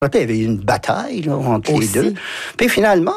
il y avait eu une bataille là, entre Aussi. les deux. Puis finalement,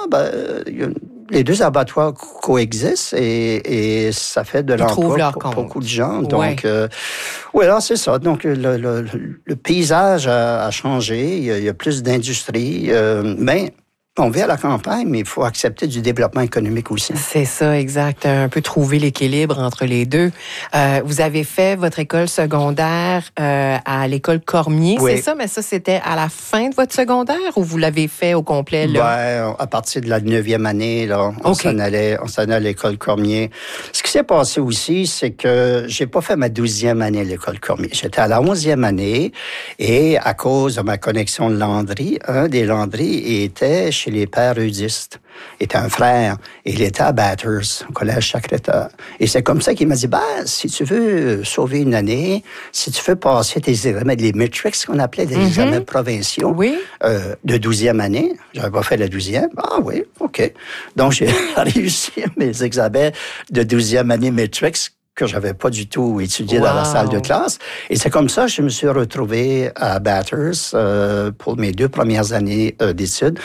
les deux abattoirs coexistent et ça fait de l'emploi pour beaucoup de gens. Donc, oui, alors c'est ça. Donc, le paysage a changé. Il y a plus d'industrie, mais on vit à la campagne, mais il faut accepter du développement économique aussi. C'est ça, exact. Un peu trouver l'équilibre entre les deux. Vous avez fait votre école secondaire à l'école Cormier, oui. C'est ça? Mais ça, c'était à la fin de votre secondaire ou vous l'avez fait au complet, là? À partir de la 9e année, là, on s'en allait à l'école Cormier. Ce qui s'est passé aussi, c'est que j'ai pas fait ma 12e année à l'école Cormier. J'étais à la 11e année et à cause de ma connexion de Landry, un des Landry était chez les pères eudistes. Il était un frère. Et il était à Bathurst, au collège Sacré-Cœur. Et c'est comme ça qu'il m'a dit, si tu veux sauver une année, si tu veux passer tes examens, les matrix qu'on appelait des examens provinciaux, de 12e année, j'avais pas fait la 12e. Ah oui, OK. Donc, j'ai réussi mes examens de 12e année matrix que j'avais pas du tout étudié dans la salle de classe. Et c'est comme ça que je me suis retrouvé à Bathurst pour mes 2 premières années d'études,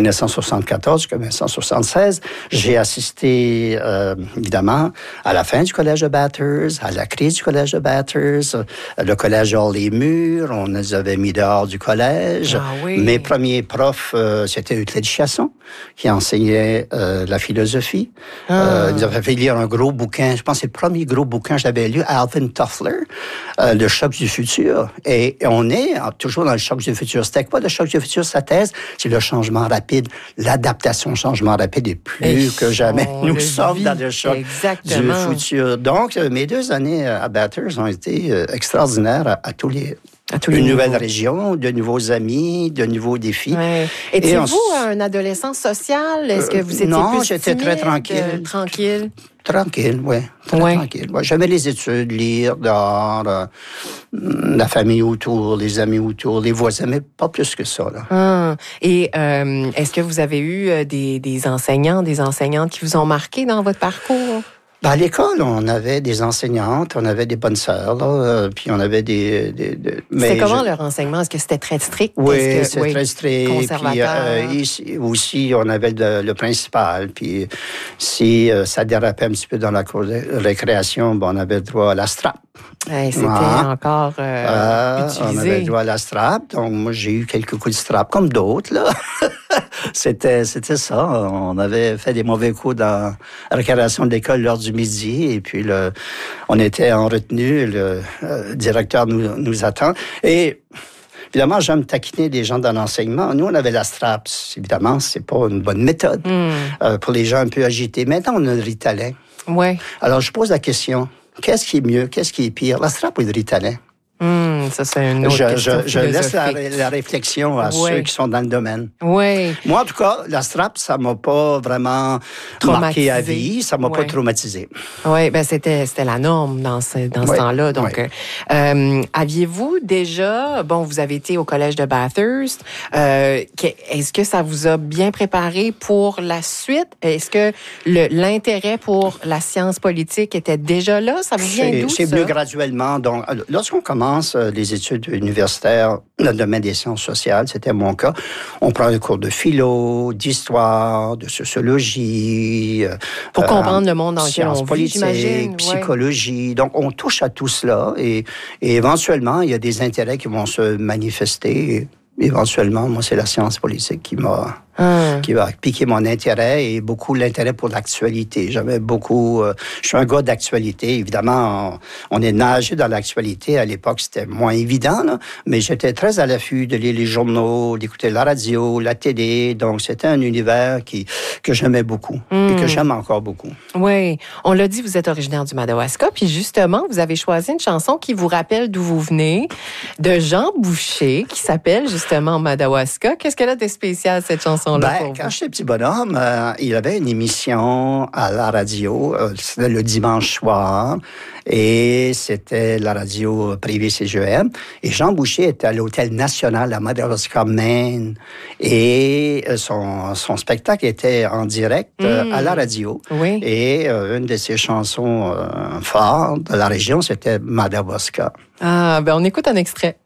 1974 jusqu'à 1976. J'ai assisté, évidemment, à la fin du collège de Bathurst, à la crise du collège de Bathurst, le collège Hall-les-Murs, on nous avait mis dehors du collège. Ah oui. Mes premiers profs, c'était Euclide Chasson, qui enseignait la philosophie. Il nous avait fait lire un gros bouquin, je pense que c'est le premier gros bouquin que j'avais lu, Alvin Toffler, Le choc du futur. Et on est toujours dans le choc du futur. C'était quoi le choc du futur? Sa thèse, c'est le changement rapide, l'adaptation au changement rapide. Et plus que jamais, nous sommes dans le choc du futur. Donc, mes 2 années à Bathurst ont été extraordinaires à tous les une nouvelle région, de nouveaux amis, de nouveaux défis. Ouais. Étiez-vous un adolescent social? Est-ce que vous étiez non, plus j'étais timide, très tranquille. Tranquille, oui. Tranquille. Ouais, j'aimais les études, lire, dehors, la famille autour, les amis autour, les voisins, mais pas plus que ça. Là. Et est-ce que vous avez eu des enseignants, des enseignantes qui vous ont marqué dans votre parcours? À l'école, on avait des enseignantes, on avait des bonnes sœurs, là, puis on avait C'était comment leur enseignement? Est-ce que c'était très strict? Oui, c'est très strict. Conservateur. Puis ici aussi, on avait le principal. Puis si ça dérapait un petit peu dans la cour de récréation, on avait le droit à la strap. C'était encore utilisé. On avait le droit à la strap. Donc, moi, j'ai eu quelques coups de strap, comme d'autres, là. C'était ça. On avait fait des mauvais coups dans la récréation de l'école l'heure du midi. Et puis, on était en retenue. Le directeur nous attend. Et évidemment, j'aime taquiner des gens dans l'enseignement. Nous, on avait la strap. Évidemment, c'est pas une bonne méthode pour les gens un peu agités. Maintenant, on a le Ritalin. Ouais. Alors, je pose la question. Qu'est-ce qui est mieux? Qu'est-ce qui est pire? La strap ou le Ritalin? Ça, c'est une autre question je laisse la réflexion à ceux qui sont dans le domaine. Oui. Moi, en tout cas, la strap, ça m'a pas vraiment marqué à vie. Ça m'a pas traumatisé. Oui, c'était la norme dans ce temps-là. Donc, aviez-vous déjà... vous avez été au collège de Bathurst. Est-ce que ça vous a bien préparé pour la suite? Est-ce que l'intérêt pour la science politique était déjà là? Ça vous vient d'où, ça? C'est venu graduellement. Donc, lorsqu'on commence les études universitaires dans le domaine des sciences sociales, c'était mon cas, on prend des cours de philo, d'histoire, de sociologie. Pour comprendre le monde dans lequel on vit, j'imagine. Psychologie. Donc, on touche à tout cela et éventuellement, il y a des intérêts qui vont se manifester. Éventuellement, moi, c'est la science politique qui va piquer mon intérêt et beaucoup l'intérêt pour l'actualité. J'avais beaucoup... je suis un gars d'actualité. Évidemment, on est nagé dans l'actualité. À l'époque, c'était moins évident, là, mais j'étais très à l'affût de lire les journaux, d'écouter la radio, la télé. Donc, c'était un univers que j'aimais beaucoup et que j'aime encore beaucoup. Oui. On l'a dit, vous êtes originaire du Madawaska. Puis justement, vous avez choisi une chanson qui vous rappelle d'où vous venez, de Jean Boucher, qui s'appelle justement Madawaska. Qu'est-ce qu'elle a de spécial, cette chanson? Quand j'étais petit bonhomme, il avait une émission à la radio, c'était le dimanche soir, et c'était la radio privée CGM. Et Jean Boucher était à l'Hôtel National à Madawaska, Maine, et son spectacle était en direct à la radio. Oui. Et une de ses chansons fortes de la région, c'était Madawaska. On écoute un extrait.